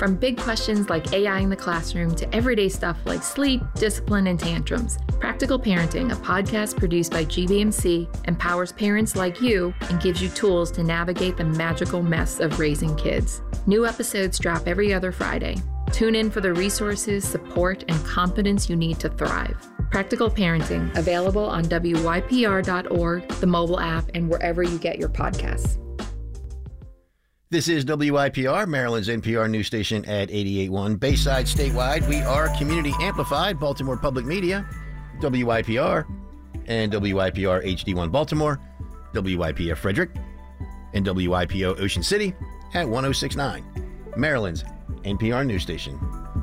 From big questions like AI in the classroom to everyday stuff like sleep, discipline, and tantrums, Practical Parenting, a podcast produced by GBMC, empowers parents like you and gives you tools to navigate the magical mess of raising kids. New episodes drop every other Friday. Tune in for the resources, support, and confidence you need to thrive. Practical Parenting, available on WYPR.org, the mobile app, and wherever you get your podcasts. This is WYPR, Maryland's NPR news station at 88.1. Bayside statewide, we are community amplified, Baltimore Public Media, WYPR, and WYPR HD1 Baltimore, WYPF Frederick, and WYPO Ocean City at 106.9, Maryland's NPR news station.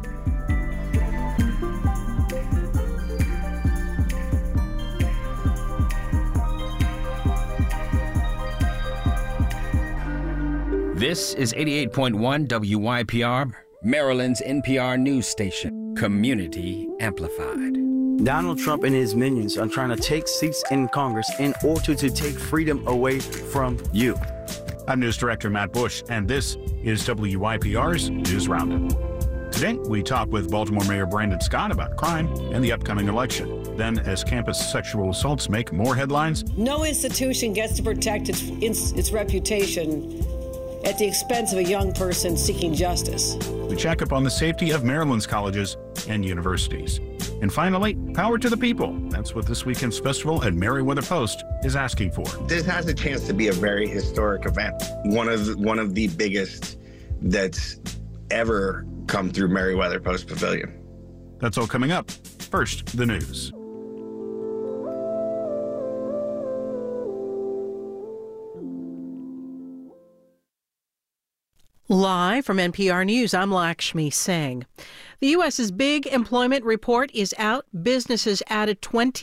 This is 88.1 WYPR, Maryland's NPR news station, community amplified. Donald Trump and his minions are trying to take seats in Congress in order to take freedom away from you. I'm News Director Matt Bush, and this is WYPR's News Roundup. Today, we talk with Baltimore Mayor Brandon Scott about crime and the upcoming election. Then, as campus sexual assaults make more headlines, no institution gets to protect its reputation at the expense of a young person seeking justice. we check up on the safety of Maryland's colleges and universities. And finally, power to the people. That's what this weekend's festival at Merriweather Post is asking for. This has a chance to be a very historic event. One of the biggest that's ever come through Merriweather Post Pavilion. That's all coming up. First, the news. Live from NPR News, I'm Lakshmi Singh. The U.S.'s big employment report is out. Businesses added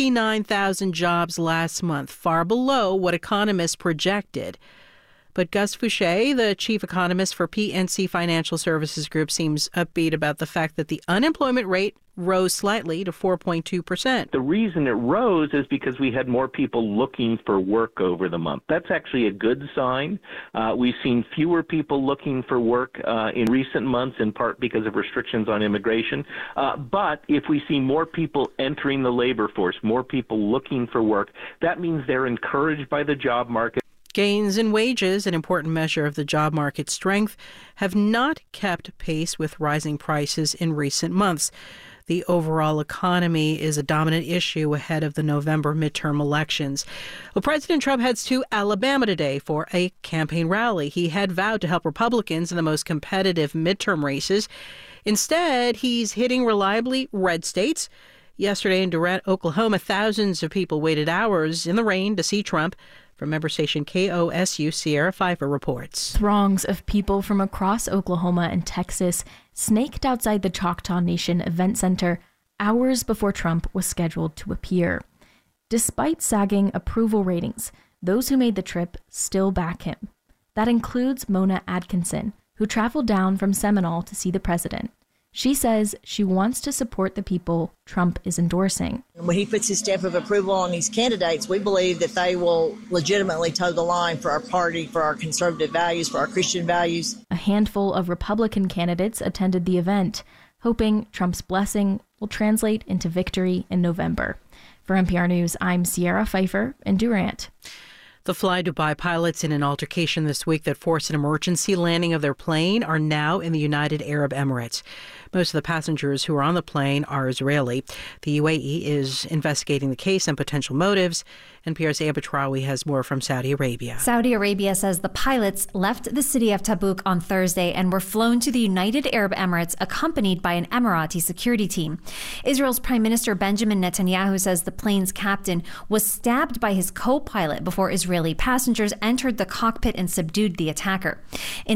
29,000 jobs last month, far below what economists projected. But Gus Fouché, the chief economist for PNC Financial Services Group, seems upbeat about the fact that the unemployment rate rose slightly to 4.2%. The reason it rose is because we had more people looking for work over the month. That's actually a good sign. We've seen fewer people looking for work in recent months, in part because of restrictions on immigration. But if we see more people entering the labor force, more people looking for work, that means they're encouraged by the job market. Gains in wages, an important measure of the job market strength, have not kept pace with rising prices in recent months. The overall economy is a dominant issue ahead of the November midterm elections. Well, President Trump heads to Alabama today for a campaign rally. He had vowed to help Republicans in the most competitive midterm races. Instead, he's hitting reliably red states. Yesterday in Durant, Oklahoma, thousands of people waited hours in the rain to see Trump. From member station KOSU, Sierra Pfeiffer reports. Throngs of people from across Oklahoma and Texas snaked outside the Choctaw Nation Event Center hours before Trump was scheduled to appear. Despite sagging approval ratings, those who made the trip still back him. That includes Mona Atkinson, who traveled down from Seminole to see the president. She says she wants to support the people Trump is endorsing. When he puts his stamp of approval on these candidates, we believe that they will legitimately toe the line for our party, for our conservative values, for our Christian values. A handful of Republican candidates attended the event, hoping Trump's blessing will translate into victory in November. For NPR News, I'm Sierra Pfeiffer in Durant. The Fly Dubai pilots in an altercation this week that forced an emergency landing of their plane are now in the United Arab Emirates. Most of the passengers who are on the plane are Israeli. The UAE is investigating the case and potential motives. NPR's Amber Trawi has more from Saudi Arabia. Saudi Arabia says the pilots left the city of Tabuk on Thursday and were flown to the United Arab Emirates accompanied by an Emirati security team. Israel's Prime Minister Benjamin Netanyahu says the plane's captain was stabbed by his co-pilot before Israeli passengers entered the cockpit and subdued the attacker. In